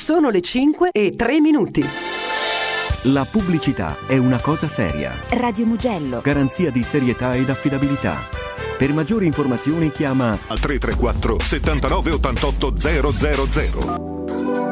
Sono le 5:03. La pubblicità è una cosa seria. Radio Mugello. Garanzia di serietà ed affidabilità. Per maggiori informazioni chiama al 334 79 88 000.